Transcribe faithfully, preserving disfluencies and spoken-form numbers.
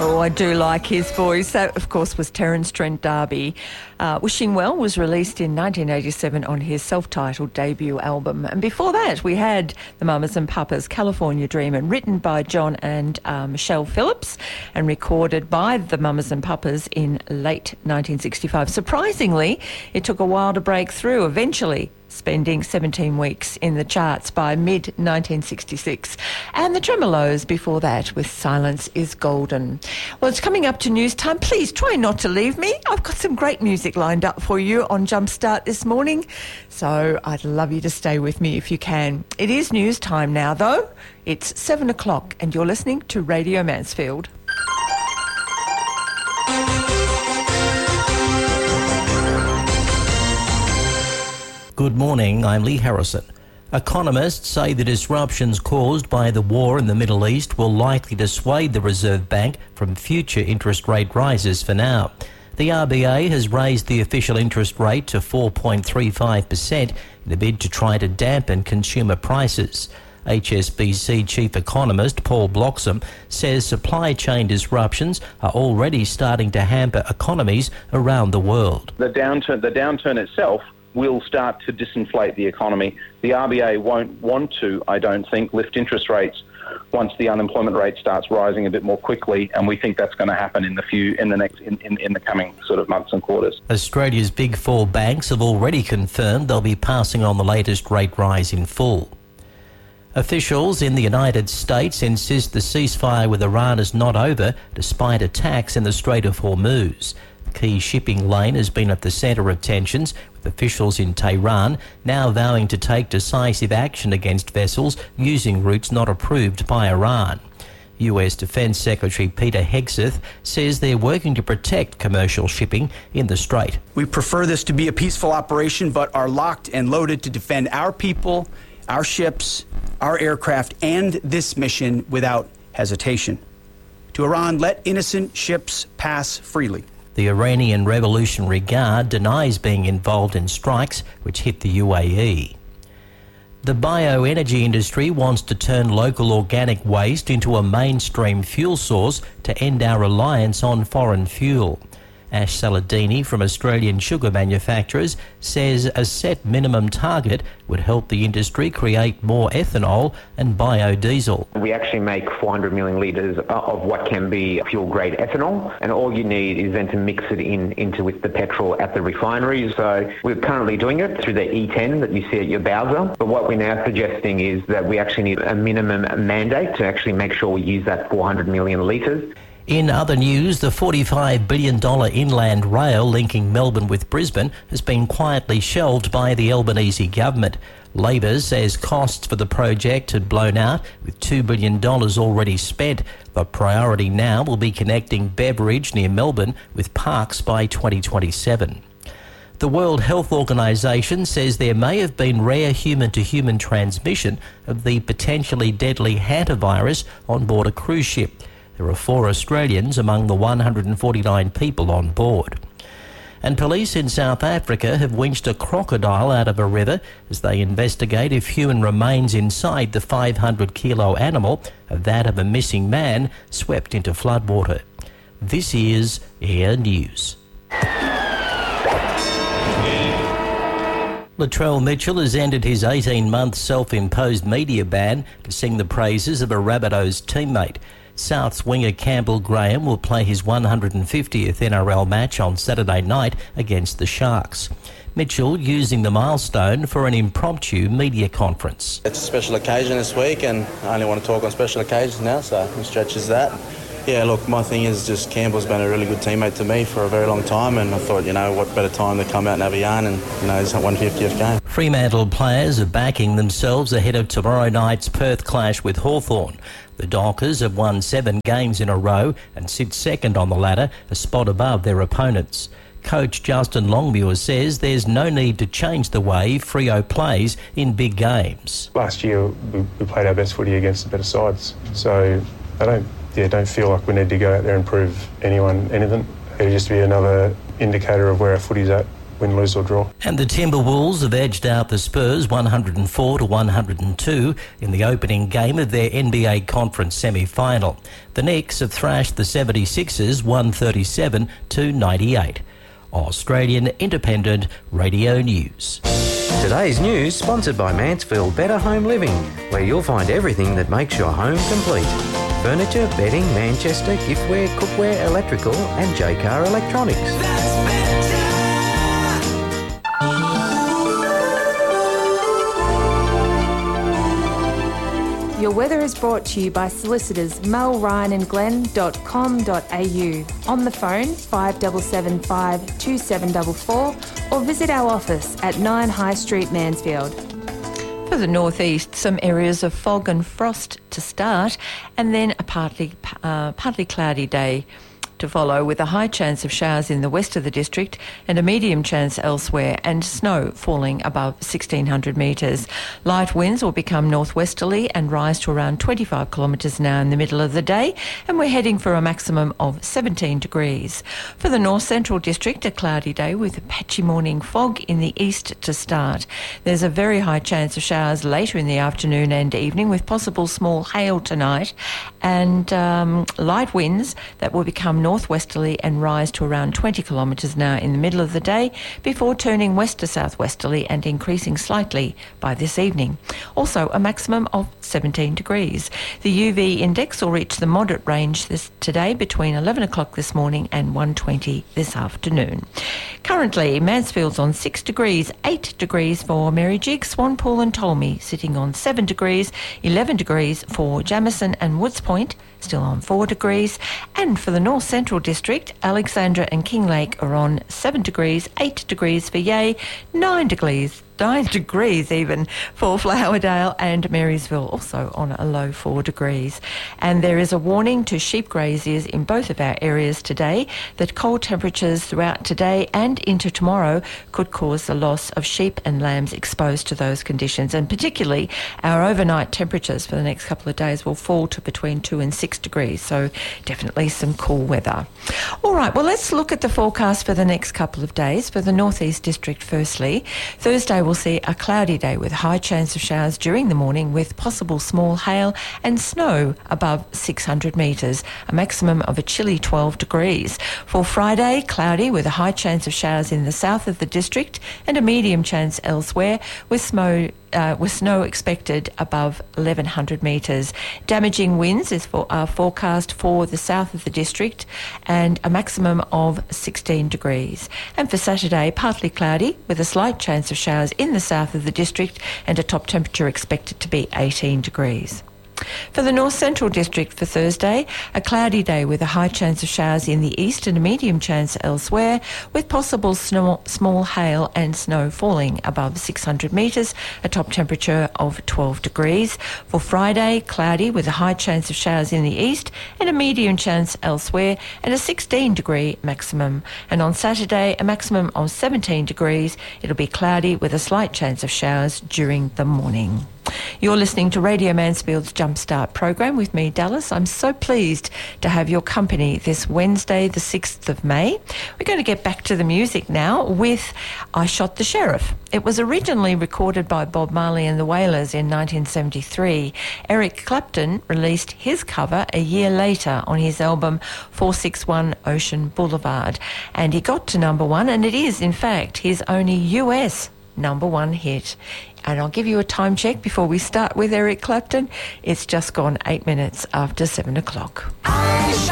Oh, I do like his voice. That, of course, was Terence Trent D'Arby. Uh, Wishing Well was released in nineteen eighty-seven on his self-titled debut album. And before that, we had the Mamas and Papas, California Dreamin', written by John and uh, Michelle Phillips and recorded by the Mamas and Papas in late nineteen sixty-five. Surprisingly, it took a while to break through, eventually spending seventeen weeks in the charts by mid nineteen sixty-six. And the Tremolos before that with Silence is Golden. Well, it's coming up to news time. Please try not to leave me. I've got some great music lined up for you on Jumpstart this morning, so I'd love you to stay with me if you can. It is news time now, though. It's seven o'clock and you're listening to Radio Mansfield. Good morning, I'm Lee Harrison. Economists say the disruptions caused by the war in the Middle East will likely dissuade the Reserve Bank from future interest rate rises for now. The R B A has raised the official interest rate to four point three five percent in a bid to try to dampen consumer prices. H S B C Chief Economist Paul Bloxham says supply chain disruptions are already starting to hamper economies around the world. The downturn, the downturn itself will start to disinflate the economy. The R B A won't want to, I don't think, lift interest rates once the unemployment rate starts rising a bit more quickly, and we think that's going to happen in the few in the next in, in, in the coming sort of months and quarters. Australia's big four banks have already confirmed they'll be passing on the latest rate rise in full. Officials in the United States insist the ceasefire with Iran is not over despite attacks in the Strait of Hormuz. The key shipping lane has been at the centre of tensions, with officials in Tehran now vowing to take decisive action against vessels using routes not approved by Iran. U S Defence Secretary Peter Hegseth says they're working to protect commercial shipping in the Strait. We prefer this to be a peaceful operation, but are locked and loaded to defend our people, our ships, our aircraft, and this mission without hesitation. To Iran, let innocent ships pass freely. The Iranian Revolutionary Guard denies being involved in strikes which hit the U A E. The bioenergy industry wants to turn local organic waste into a mainstream fuel source to end our reliance on foreign fuel. Ash Saladini from Australian sugar manufacturers says a set minimum target would help the industry create more ethanol and biodiesel. We actually make four hundred million litres of what can be fuel-grade ethanol, and all you need is then to mix it in into with the petrol at the refineries. So we're currently doing it through the E ten that you see at your Bowser, but what we're now suggesting is that we actually need a minimum mandate to actually make sure we use that four hundred million litres. In other news, the forty-five billion dollars inland rail linking Melbourne with Brisbane has been quietly shelved by the Albanese government. Labor says costs for the project had blown out, with two billion dollars already spent. The priority now will be connecting Beveridge near Melbourne with Parkes by twenty twenty-seven. The World Health Organization says there may have been rare human-to-human transmission of the potentially deadly hantavirus on board a cruise ship. There are four Australians among the one hundred forty-nine people on board. And police in South Africa have winched a crocodile out of a river as they investigate if human remains inside the five hundred kilo animal are that of a missing man swept into floodwater. This is Air News. Latrell Mitchell has ended his eighteen-month self-imposed media ban to sing the praises of a Rabbitohs teammate. South's winger Campbell Graham will play his one hundred fiftieth N R L match on Saturday night against the Sharks. Mitchell using the milestone for an impromptu media conference. It's a special occasion this week, and I only want to talk on special occasions now, so it stretches that. Yeah, look, my thing is just Campbell's been a really good teammate to me for a very long time, and I thought, you know, what better time to come out and have a yarn and, you know, his one hundred fiftieth game. Fremantle players are backing themselves ahead of tomorrow night's Perth clash with Hawthorn. The Dockers have won seven games in a row and sit second on the ladder, a spot above their opponents. Coach Justin Longmuir says there's no need to change the way Freo plays in big games. Last year we, we played our best footy against the better sides, so I don't yeah don't feel like we need to go out there and prove anyone anything. It'll just be another indicator of where our footy's at win, lose or draw. And the Timberwolves have edged out the Spurs one hundred four to one hundred two in the opening game of their N B A Conference semi-final. The Knicks have thrashed the seventy-sixers one thirty-seven to ninety-eight. Australian Independent Radio News. Today's news sponsored by Mansfield Better Home Living, where you'll find everything that makes your home complete. Furniture, bedding, Manchester, giftware, cookware, electrical and J-Car Electronics. Your weather is brought to you by solicitors Mel, Ryan and Glenn dot com dot a u. On the phone five seven seven five two seven four four or visit our office at nine High Street, Mansfield. For the northeast, some areas of fog and frost to start, and then a partly uh, partly cloudy day to follow, with a high chance of showers in the west of the district and a medium chance elsewhere, and snow falling above sixteen hundred metres. Light winds will become northwesterly and rise to around twenty-five kilometres an hour in the middle of the day, and we're heading for a maximum of seventeen degrees. For the north central district, a cloudy day with a patchy morning fog in the east to start. There's a very high chance of showers later in the afternoon and evening, with possible small hail tonight, and um, light winds that will become northwesterly and rise to around twenty kilometres an hour in the middle of the day, before turning west to southwesterly and increasing slightly by this evening. Also a maximum of seventeen degrees. The U V index will reach the moderate range this today between eleven o'clock this morning and one twenty this afternoon. Currently, Mansfield's on six degrees, eight degrees for Merrijig, Swanpool and Tolmi sitting on seven degrees, eleven degrees for Jamison and Woods Point, still on four degrees, and for the North Central District, Alexandra and Kinglake are on seven degrees, eight degrees for Yea, nine degrees, nine degrees even for Flowerdale, and Marysville also on a low four degrees. And there is a warning to sheep graziers in both of our areas today that cold temperatures throughout today and into tomorrow could cause the loss of sheep and lambs exposed to those conditions, and particularly our overnight temperatures for the next couple of days will fall to between two and six degrees, so definitely some cool weather. All right, well, let's look at the forecast for the next couple of days. For the Northeast District firstly, Thursday we'll see a cloudy day with a high chance of showers during the morning, with possible small hail and snow above six hundred metres, a maximum of a chilly twelve degrees. For Friday, cloudy with a high chance of showers in the south of the district and a medium chance elsewhere, with snow Uh, with snow expected above eleven hundred metres. Damaging winds is for, uh, forecast for the south of the district, and a maximum of sixteen degrees. And for Saturday, partly cloudy with a slight chance of showers in the south of the district and a top temperature expected to be eighteen degrees. For the North Central District for Thursday, a cloudy day with a high chance of showers in the east and a medium chance elsewhere, with possible snow, small hail and snow falling above six hundred metres, a top temperature of twelve degrees. For Friday, cloudy with a high chance of showers in the east and a medium chance elsewhere, and a sixteen degree maximum. And on Saturday, a maximum of seventeen degrees. It'll be cloudy with a slight chance of showers during the morning. You're listening to Radio Mansfield's Jumpstart program with me, Dallas. I'm so pleased to have your company this Wednesday, the sixth of May. We're going to get back to the music now with I Shot the Sheriff. It was originally recorded by Bob Marley and the Wailers in nineteen seventy-three. Eric Clapton released his cover a year later on his album four sixty-one Ocean Boulevard, and he got to number one, and it is, in fact, his only U S number one hit. And I'll give you a time check before we start with Eric Clapton. It's just gone eight minutes after seven o'clock.